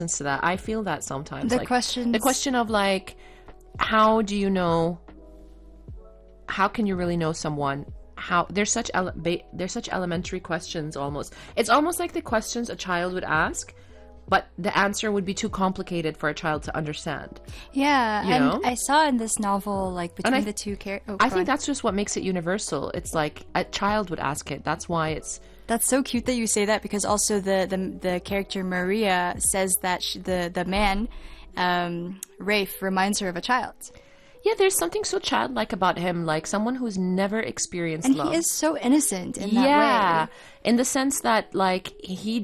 to that. I feel that sometimes. The Like questions. the question of like, how do you know? How can you really know someone? How there's such elementary questions almost. It's almost like the questions a child would ask, but the answer would be too complicated for a child to understand. Yeah, You and know? I saw in this novel, like, between I- the two characters. I think that's just what makes it universal. It's like a child would ask it. That's why it's That's so cute that you say that, because also the character Maria says that the man, Rafe, reminds her of a child. yeah. There's something so childlike about him, like someone who's never experienced And love. he is so innocent in that Yeah, way. in the sense that like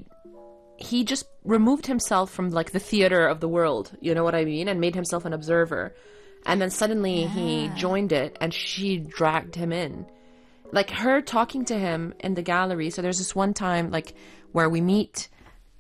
he just removed himself from like the theater of the world, you know what I mean, and made himself an observer, and then suddenly he joined it and she dragged him in, like her talking to him in the gallery. So there's this one time like where we meet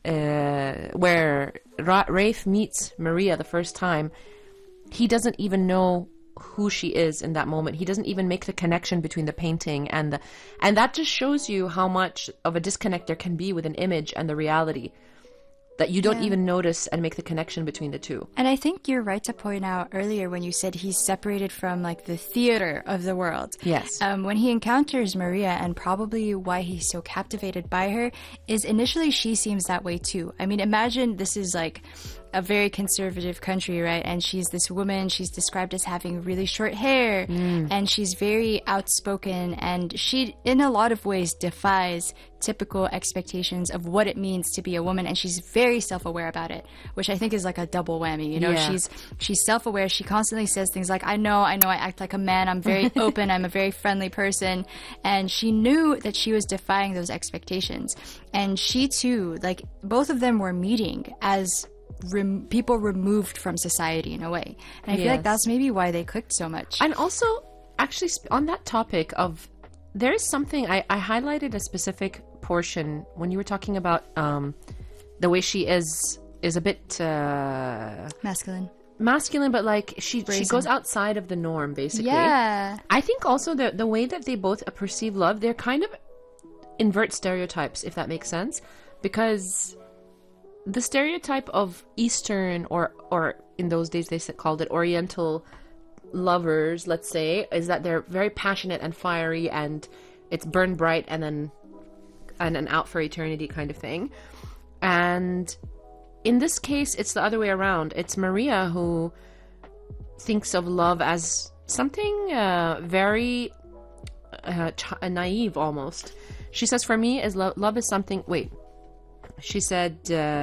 where Rafe meets Maria the first time. He doesn't even know who she is in that moment. He doesn't even make the connection between the painting and that just shows you how much of a disconnect there can be with an image and the reality, that you don't even notice and make the connection between the two. And I think you're right to point out earlier when you said he's separated from like the theater of the world. Yes. When he encounters Maria, and probably why he's so captivated by her, is initially she seems that way too. I mean, imagine this is like a very conservative country, right? And she's this woman, she's described as having really short hair, and she's very outspoken, and she, in a lot of ways, defies typical expectations of what it means to be a woman, and she's very self-aware about it, which I think is like a double whammy, you know? Yeah. She's self-aware, she constantly says things like, I know I act like a man, I'm very open, I'm a very friendly person, and she knew that she was defying those expectations. And she too, like, both of them were meeting as people removed from society in a way, and I feel like Yes. that's maybe why they clicked so much. And also, actually, on that topic of, there is something, I highlighted a specific portion when you were talking about the way she is a bit Masculine. but like she goes outside of the norm, basically. Yeah. I think also the way that they both perceive love, they're kind of invert stereotypes, if that makes sense, because the stereotype of Eastern or in those days they called it Oriental lovers, let's say, is that they're very passionate and fiery, and it's burn bright and then and out for eternity kind of thing. And in this case, it's the other way around. It's Maria who thinks of love as something very naive almost. She says, for me, is love is something... Wait. She said...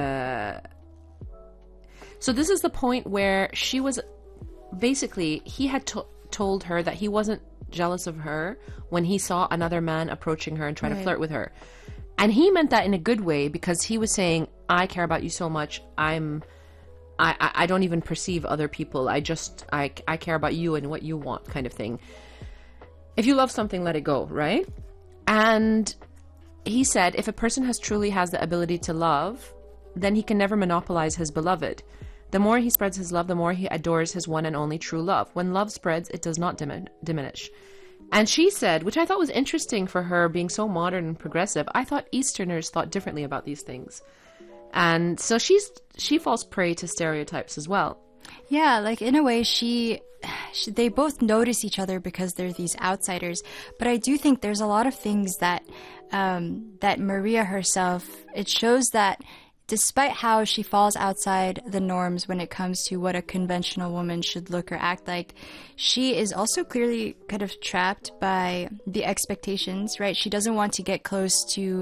So this is the point where she was... Basically, he had told her that he wasn't jealous of her when he saw another man approaching her and trying to flirt with her. And he meant that in a good way, because he was saying, I care about you so much, I don't even perceive other people. I care about you and what you want, kind of thing. If you love something, let it go, right? And he said, if a person truly has the ability to love, then he can never monopolize his beloved. The more he spreads his love, the more he adores his one and only true love. When love spreads, it does not diminish. And she said, which I thought was interesting for her being so modern and progressive, I thought Easterners thought differently about these things. And so she falls prey to stereotypes as well. Yeah, like in a way, they both notice each other because they're these outsiders. But I do think there's a lot of things that that Maria herself, it shows that despite how she falls outside the norms when it comes to what a conventional woman should look or act like, she is also clearly kind of trapped by the expectations, right? She doesn't want to get close to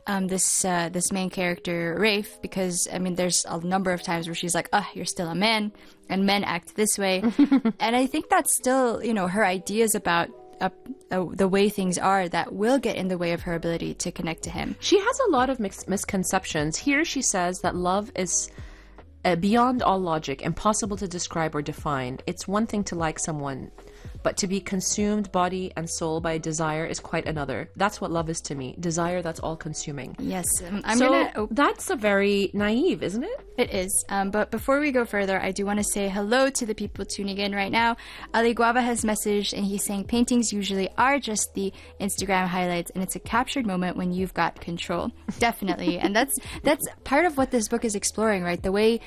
this main character, Rafe, because, I mean, there's a number of times where she's like, you're still a man, and men act this way. And I think that's still, her ideas about the way things are that will get in the way of her ability to connect to him. She has a lot of misconceptions. Here she says that love is beyond all logic, impossible to describe or define. It's one thing to like someone, but to be consumed body and soul by desire is quite another. That's what love is to me. Desire that's all-consuming. Yes. That's a very naive, isn't it? It is. But before we go further, I do want to say hello to the people tuning in right now. Ali Guava has messaged, and he's saying paintings usually are just the Instagram highlights, and it's a captured moment when you've got control. Definitely. And that's part of what this book is exploring, right? The way